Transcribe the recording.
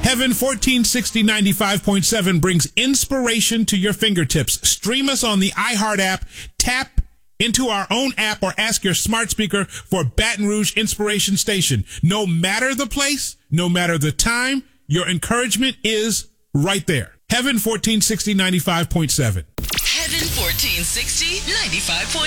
Heaven 1460 95.7 brings inspiration to your fingertips. Stream us on the iHeart app. Tap into our own app or ask your smart speaker for Baton Rouge Inspiration Station. No matter the place, no matter the time, your encouragement is right there. Heaven 1460 95.7. Heaven 1460 95.7.